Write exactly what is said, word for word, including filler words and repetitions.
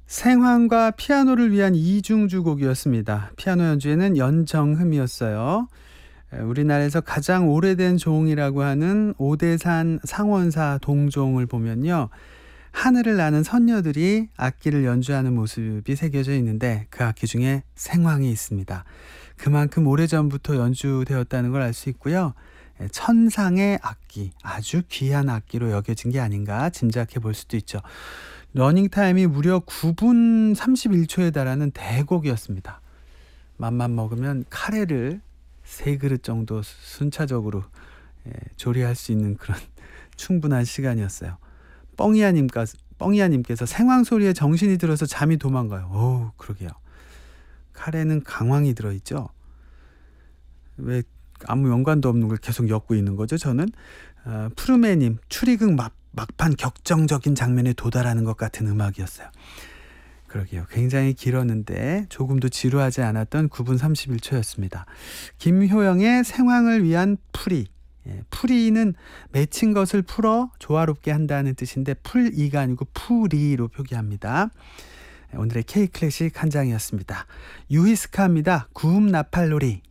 생황과 피아노를 위한 이중주 곡이었습니다. 피아노 연주에는 연정흠이었어요. 에, 우리나라에서 가장 오래된 종이라고 하는 오대산 상원사 동종을 보면요. 하늘을 나는 선녀들이 악기를 연주하는 모습이 새겨져 있는데 그 악기 중에 생황이 있습니다. 그만큼 오래전부터 연주되었다는 걸 알 수 있고요. 에, 천상의 악기, 아주 귀한 악기로 여겨진 게 아닌가 짐작해 볼 수도 있죠. 러닝타임이 무려 구 분 삼십일 초에 달하는 대곡이었습니다. 맘만 먹으면 카레를 세 그릇 정도 순차적으로 예, 조리할 수 있는 그런 충분한 시간이었어요. 뻥이야님과, 뻥이야님께서 생황 소리에 정신이 들어서 잠이 도망가요. 오, 그러게요. 카레는 강황이 들어있죠. 왜 아무 연관도 없는 걸 계속 엮고 있는 거죠, 저는? 어, 푸르메님, 추리극 막, 막판 격정적인 장면에 도달하는 것 같은 음악이었어요. 그러게요. 굉장히 길었는데 조금도 지루하지 않았던 구 분 삼십일 초였습니다. 김효영의 생황을 위한 풀이. 예, 풀이는 맺힌 것을 풀어 조화롭게 한다는 뜻인데 풀이가 아니고 풀이로 표기합니다. 오늘의 K 클래식 한 장이었습니다. 유이스카입니다. 구음 나팔놀이.